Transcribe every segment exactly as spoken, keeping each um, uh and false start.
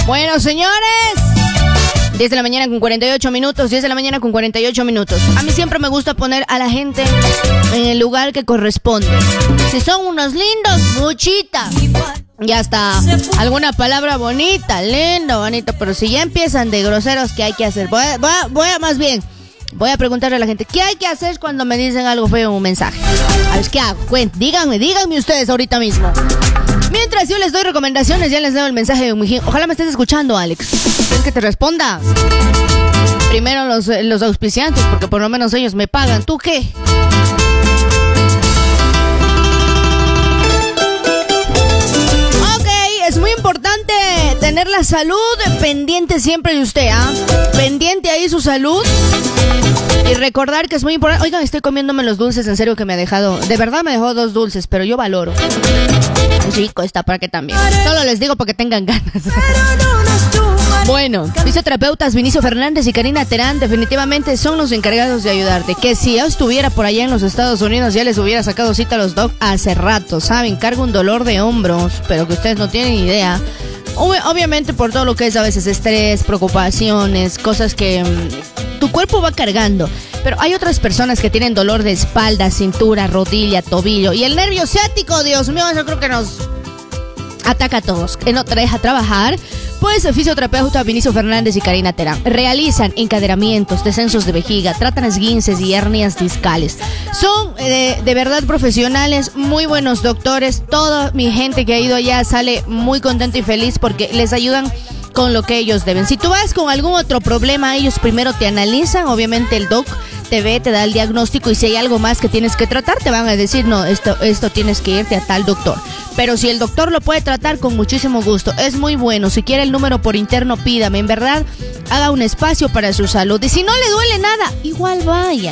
Bueno, señores, diez de la mañana con cuarenta y ocho minutos, diez de la mañana con cuarenta y ocho minutos. A mí siempre me gusta poner a la gente en el lugar que corresponde. Si son unos lindos, muchita. Ya está. Alguna palabra bonita, lindo, bonito. Pero si ya empiezan de groseros, ¿qué hay que hacer? Voy a, voy a, voy a más bien, voy a preguntarle a la gente, ¿qué hay que hacer cuando me dicen algo feo en un mensaje? A ver, ¿qué hago? Cuenten, díganme, díganme ustedes ahorita mismo. Mientras yo les doy recomendaciones, ya les doy el mensaje de Mijín. Ojalá me estés escuchando, Alex. ¿Quieres que te responda? Primero los, los auspiciantes, porque por lo menos ellos me pagan. ¿Tú qué? Ok, es muy importante tener la salud pendiente siempre de usted, ¿ah? ¿eh? Pendiente ahí su salud. Y recordar que es muy importante. Oigan, estoy comiéndome los dulces, en serio que me ha dejado. De verdad me dejó dos dulces, pero yo valoro. Rico está, para que también. Solo les digo para que tengan ganas. Bueno, fisioterapeutas Vinicio Fernández y Karina Terán definitivamente son los encargados de ayudarte. Que si yo estuviera por allá en los Estados Unidos ya les hubiera sacado cita a los doc hace rato, ¿saben? Cargo un dolor de hombros, pero que ustedes no tienen idea. Obviamente por todo lo que es a veces estrés, preocupaciones, cosas que mmm, tu cuerpo va cargando. Pero hay otras personas que tienen dolor de espalda, cintura, rodilla, tobillo. Y el nervio ciático, Dios mío, eso creo que nos ataca a todos. Que no te deja trabajar. Pues el fisioterapeuta Vinicio Fernández y Karina Terán realizan encadenamientos, descensos de vejiga, tratan esguinces y hernias discales. Son eh, de verdad profesionales, muy buenos doctores. Toda mi gente que ha ido allá sale muy contenta y feliz porque les ayudan con lo que ellos deben. Si tú vas con algún otro problema, ellos primero te analizan. Obviamente el doc te ve, te da el diagnóstico y si hay algo más que tienes que tratar, te van a decir, no, esto, esto tienes que irte a tal doctor. Pero si el doctor lo puede tratar, con muchísimo gusto. Es muy bueno. Si quiere el número por interno, pídame. En verdad, haga un espacio para su salud. Y si no le duele nada, igual vaya.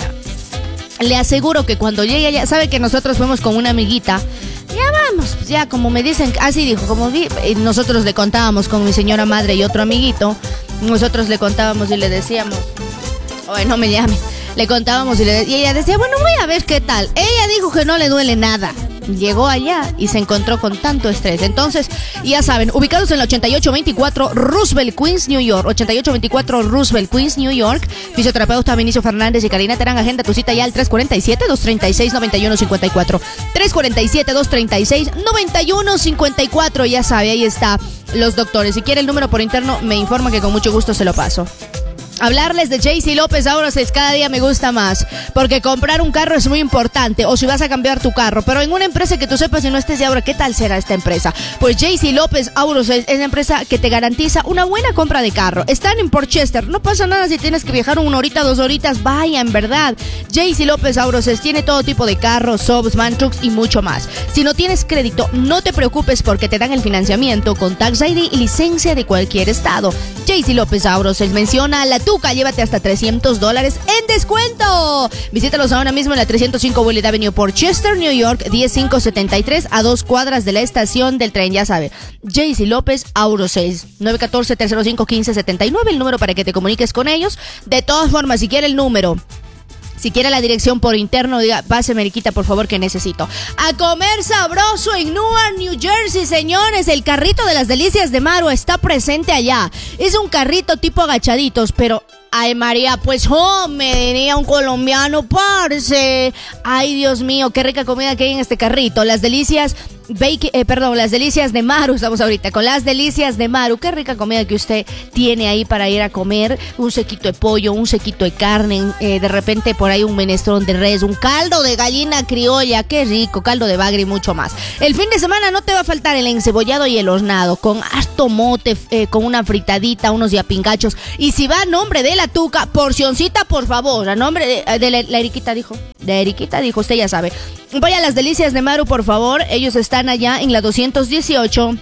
Le aseguro que cuando llegue allá, sabe que nosotros fuimos con una amiguita. Ya vamos, ya como me dicen, así dijo, como vi, nosotros le contábamos con mi señora madre y otro amiguito. Nosotros le contábamos y le decíamos, oye, no me llames. Le contábamos y, le, y ella decía, bueno, voy a ver qué tal. Ella dijo que no le duele nada. Llegó allá y se encontró con tanto estrés. Entonces, ya saben, ubicados en la ochenta y ocho veinticuatro Roosevelt, Queens, New York. ochenta y ocho veinticuatro Roosevelt, Queens, New York. Fisioterapeuta Vinicio Fernández y Karina Terán. Agenda tu cita ya al tres cuatro siete, dos tres seis, nueve uno cinco cuatro. tres cuatro siete, dos tres seis, nueve uno cinco cuatro. Ya sabe, ahí está los doctores. Si quiere el número por interno, me informa que con mucho gusto se lo paso. Hablarles de Jaycee López Aurosex cada día me gusta más, porque comprar un carro es muy importante, o si vas a cambiar tu carro, pero en una empresa que tú sepas y no estés de ahora, ¿qué tal será esta empresa? Pues Jaycee López Aurosex es la empresa que te garantiza una buena compra de carro. Están en Port Chester, no pasa nada si tienes que viajar una horita, dos horitas, vaya, en verdad. Jaycee López Aurosex tiene todo tipo de carros, subs, man trucks y mucho más. Si no tienes crédito, no te preocupes porque te dan el financiamiento con Tax I D y licencia de cualquier estado. Jaycee López Aurosex menciona la Tuca, llévate hasta trescientos dólares en descuento. Visítalos ahora mismo en la trescientos cinco Willard Avenue, Port Chester, New York, diez mil quinientos setenta y tres, a dos cuadras de la estación del tren. Ya sabe, Jaycee López Aurosex, nueve uno cuatro, tres cero cinco, uno cinco siete nueve, el número para que te comuniques con ellos. De todas formas, si quiere el número, si quiere la dirección por interno, diga, pase, Meriquita, por favor, que necesito. A comer sabroso en Newark, New Jersey, señores. El carrito de las delicias de Maru está presente allá. Es un carrito tipo agachaditos, pero... Ay, María, pues, oh, me diría un colombiano, parce. Ay, Dios mío, qué rica comida que hay en este carrito. Las delicias, bake, eh, perdón, las delicias de Maru, estamos ahorita con las delicias de Maru. Qué rica comida que usted tiene ahí para ir a comer. Un sequito de pollo, un sequito de carne, eh, de repente por ahí un menestrón de res, un caldo de gallina criolla, qué rico, caldo de bagre y mucho más. El fin de semana no te va a faltar el encebollado y el hornado, con harto mote, eh, con una fritadita, unos yapingachos. Y si va a nombre de la Tuca, porcioncita, por favor, a nombre de, de la, la Eriquita dijo, de Eriquita dijo, usted ya sabe. Vaya a las delicias de Maru, por favor. Ellos están allá en la doscientos dieciocho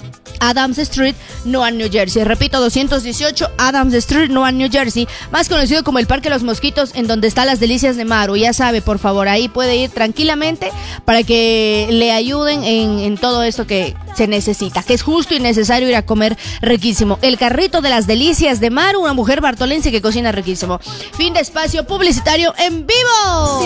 Adams Street, Newark, New Jersey. Repito, doscientos dieciocho Adams Street, Newark, New Jersey, más conocido como el Parque de los Mosquitos, en donde están las delicias de Maru. Ya sabe, por favor, ahí puede ir tranquilamente para que le ayuden en, en todo esto que se necesita, que es justo y necesario ir a comer riquísimo. El carrito de las delicias de Maru, una mujer bartolense que cocina riquísimo. Fin de espacio publicitario en vivo.